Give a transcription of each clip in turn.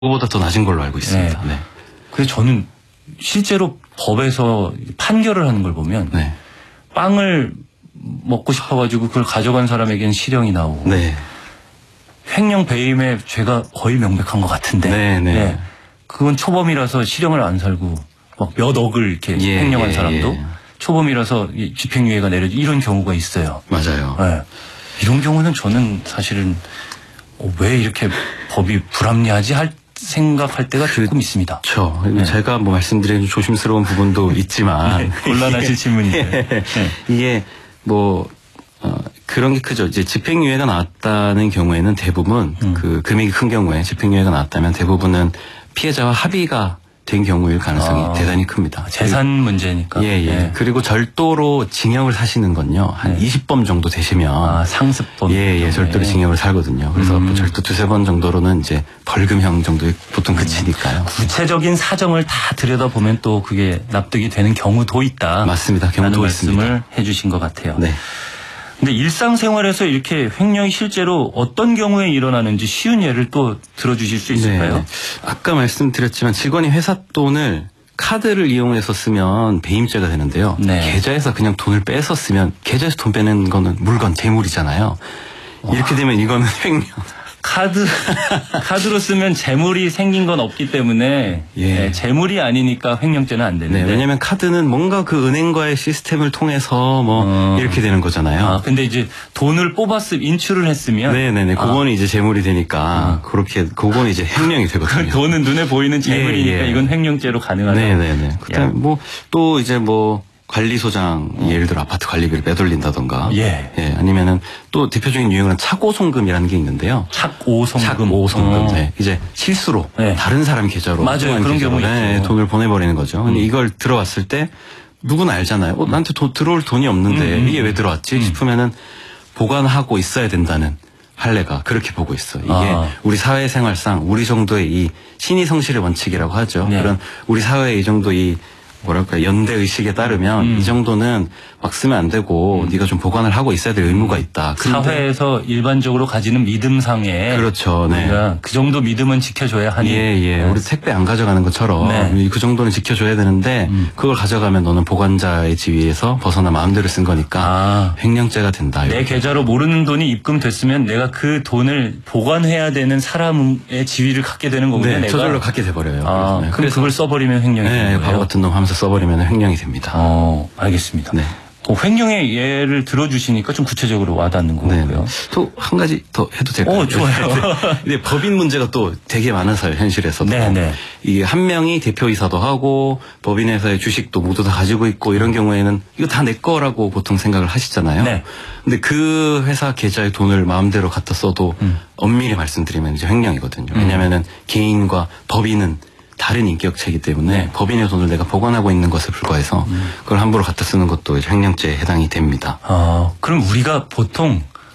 그거보다 더 낮은 걸로 알고 있습니다. 네. 네. 그래서 저는 실제로 법에서 판결을 하는 걸 보면 네. 빵을 먹고 싶어가지고 그걸 가져간 사람에게는 실형이 나오고 네. 횡령 배임의 죄가 거의 명백한 것 같은데 네, 네. 예. 그건 초범이라서 실형을 안 살고 막 몇 억을 이렇게 횡령한 사람도 초범이라서 집행유예가 내려지 이런 경우가 있어요. 맞아요. 예. 이런 경우는 저는 사실은 왜 이렇게 법이 불합리하지 생각할 때가 조금 있습니다. 그렇죠. 네. 제가 뭐 말씀드리는 조심스러운 부분도 있지만 네, 곤란하실 질문인데 네. 이게 뭐 그런 게 크죠. 이제 집행유예가 나왔다는 경우에는 대부분 그 금액이 큰 경우에 집행유예가 나왔다면 대부분은 피해자와 합의가 된 경우일 가능성이 대단히 큽니다. 재산 문제니까. 예. 네. 그리고 절도로 징역을 사시는 건요. 한 20번 정도 되시면. 상습범. 예. 절도로 징역을 살거든요. 그래서 절도 2-3번 정도로는 이제 벌금형 정도에 보통 그치니까요. 구체적인 사정을 다 들여다보면 또 그게 납득이 되는 경우도 있다. 맞습니다. 경우도 있습니다. 말씀을 해주신 것 같아요. 네. 근데 일상생활에서 이렇게 횡령이 실제로 어떤 경우에 일어나는지 쉬운 예를 또 들어주실 수 있을까요? 네. 아까 말씀드렸지만 직원이 회사 돈을 카드를 이용해서 쓰면 배임죄가 되는데요. 네. 계좌에서 그냥 돈을 빼서 쓰면 계좌에서 돈 빼는 거는 물건, 재물이잖아요. 이렇게 되면 이거는 횡령. 카드로 쓰면 재물이 생긴 건 없기 때문에 예, 재물이 아니니까 횡령죄는 안 되는데. 네, 왜냐하면 카드는 뭔가 그 은행과의 시스템을 통해서 뭐 이렇게 되는 거잖아요. 근데 이제 돈을 인출을 했으면. 네네네. 그거는 이제 재물이 되니까 그거는 이제 횡령이 되거든요. 돈은 눈에 보이는 재물이니까 이건 횡령죄로 가능하다. 네네네. 그다음 뭐 또 이제 뭐 관리소장 예를 들어 아파트 관리비를 빼돌린다던가 아니면은 또 대표적인 유형은 착오송금이라는 게 있는데요. 착오송금. 네. 이제 실수로 다른 사람 계좌로 맞아요. 그런 경우 있죠. 돈을 보내버리는 거죠. 근데 이걸 들어왔을 때 누구나 알잖아요. 나한테 들어올 돈이 없는데 이게 왜 들어왔지 싶으면은 보관하고 있어야 된다는 판례가 그렇게 보고 있어요. 이게 우리 사회생활상 우리 정도의 이 신의성실의 원칙이라고 하죠. 그런 우리 사회의 이 정도 연대 의식에 따르면 이 정도는 막 쓰면 안 되고 네가 좀 보관을 하고 있어야 될 의무가 있다. 사회에서 일반적으로 가지는 믿음상에 그렇죠. 우리가 그 정도 믿음은 지켜줘야 하니. 우리 택배 안 가져가는 것처럼 그 정도는 지켜줘야 되는데 그걸 가져가면 너는 보관자의 지위에서 벗어나 마음대로 쓴 거니까 횡령죄가 된다. 내 계좌로 모르는 돈이 입금됐으면 내가 그 돈을 보관해야 되는 사람의 지위를 갖게 되는 거군요. 내가. 저절로 갖게 돼버려요. 그럼 그걸 써버리면 횡령이 되는 거예요. 바보 같은 놈 하면서 써버리면 횡령이 됩니다. 알겠습니다. 네. 횡령의 예를 들어주시니까 좀 구체적으로 와닿는 거고요. 또 한 가지 더 해도 될까요? 좋아요. 근데 법인 문제가 또 되게 많아서요, 현실에서도. 이게 한 명이 대표이사도 하고 법인회사의 주식도 모두 다 가지고 있고 이런 경우에는 이거 다 내 거라고 보통 생각을 하시잖아요. 근데 그 회사 계좌에 돈을 마음대로 갖다 써도 엄밀히 말씀드리면 이제 횡령이거든요. 왜냐하면은 개인과 법인은 다른 인격체이기 때문에 법인의 돈을 내가 보관하고 있는 것에 불과해서 그걸 함부로 갖다 쓰는 것도 횡령죄에 해당이 됩니다. 그럼 우리가 보통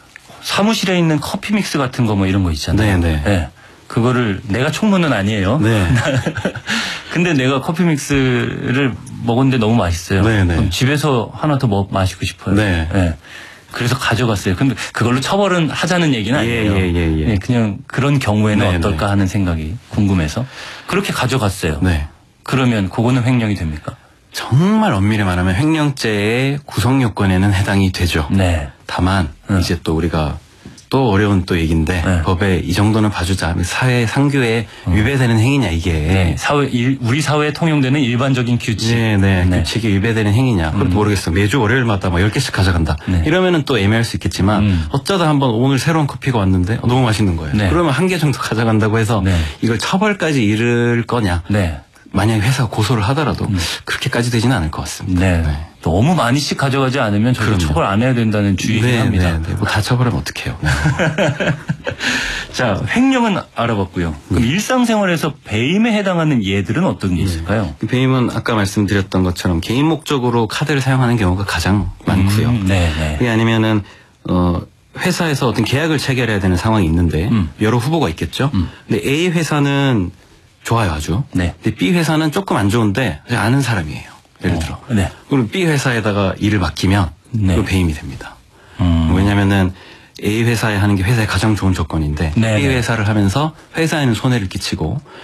사무실에 있는 커피 믹스 같은 거 뭐 이런 거 있잖아요. 그거를 내가 총무는 아니에요. 근데 내가 커피 믹스를 먹었는데 너무 맛있어요. 그럼 집에서 하나 더 마시고 싶어요. 그래서 가져갔어요. 근데 그걸로 처벌은 하자는 얘기는 아니에요. 그냥 그런 경우에는 어떨까 하는 생각이 궁금해서 그렇게 가져갔어요. 그러면 그거는 횡령이 됩니까? 정말 엄밀히 말하면 횡령죄의 구성 요건에는 해당이 되죠. 다만 이제 또 우리가 또 어려운 또 얘기인데 법에 이 정도는 봐주자. 사회 상규에 위배되는 행위냐 이게. 우리 사회에 통용되는 일반적인 규칙. 규칙이 위배되는 행위냐. 그것도 모르겠어. 매주 월요일마다 막 10개씩 가져간다. 이러면은 또 애매할 수 있겠지만 어쩌다 한번 오늘 새로운 커피가 왔는데 너무 맛있는 거예요. 그러면 한 개 정도 가져간다고 해서 이걸 처벌까지 이를 거냐. 만약에 회사가 고소를 하더라도 그렇게까지 되지는 않을 것 같습니다. 너무 많이씩 가져가지 않으면 저도 처벌 안 해야 된다는 주의긴 합니다. 뭐 다 처벌하면 어떡해요. 자, 횡령은 알아봤고요. 그럼 일상생활에서 배임에 해당하는 예들은 어떤 게 있을까요? 배임은 아까 말씀드렸던 것처럼 개인 목적으로 카드를 사용하는 경우가 가장 많고요. 그게 아니면은 회사에서 어떤 계약을 체결해야 되는 상황이 있는데 여러 후보가 있겠죠. 근데 A 회사는 좋아요, 아주. 근데 B 회사는 조금 안 좋은데 아는 사람이에요. 예를 들어. 그럼 B 회사에다가 일을 맡기면 그 배임이 됩니다. 왜냐면은 A 회사에 하는 게 회사의 가장 좋은 조건인데 네네. A 회사를 하면서 회사에는 손해를 끼치고